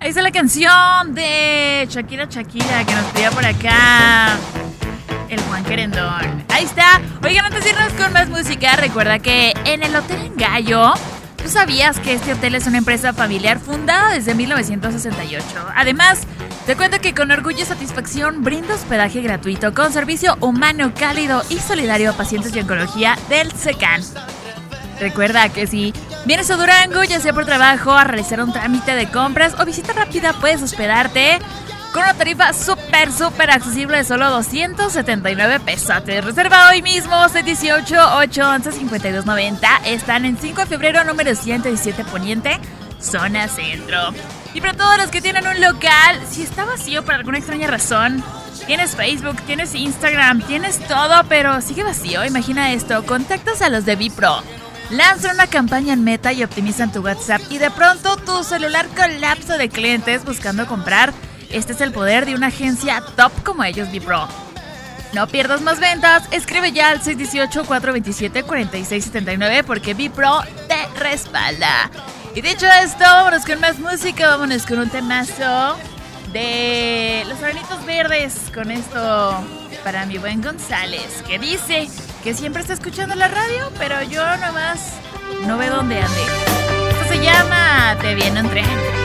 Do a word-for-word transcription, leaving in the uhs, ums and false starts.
Ahí está la canción de Shakira Shakira que nos pidió por acá el Juan Querendón. Ahí está. Oigan, antes de irnos con más música, recuerda que en el Hotel en Gallo, ¿tú sabías que este hotel es una empresa familiar fundada desde mil novecientos sesenta y ocho? Además, te cuento que con orgullo y satisfacción brinda hospedaje gratuito con servicio humano, cálido y solidario a pacientes de oncología del SECAN. Recuerda que si vienes a Durango, ya sea por trabajo, a realizar un trámite de compras o visita rápida, puedes hospedarte con una tarifa súper, súper accesible de solo doscientos setenta y nueve pesos. Reserva hoy mismo, seis uno ocho, ocho once, cincuenta y dos noventa. Están en cinco de febrero, número ciento diecisiete Poniente, zona centro. Y para todos los que tienen un local, si está vacío por alguna extraña razón, tienes Facebook, tienes Instagram, tienes todo, pero sigue vacío, imagina esto, contactas a los de Vipro. Lanzan una campaña en Meta y optimizan tu WhatsApp y de pronto tu celular colapsa de clientes buscando comprar. Este es el poder de una agencia top como ellos, Vipro. No pierdas más ventas, escribe ya al seis uno ocho, cuatro dos siete, cuatro seis siete nueve porque Vipro te respalda. Y dicho esto, vámonos con más música, vámonos con un temazo de Los Granitos Verdes, con esto para mi buen González, que dice que siempre está escuchando la radio, pero yo nomás no veo dónde ande. Esto se llama Te viene un tren.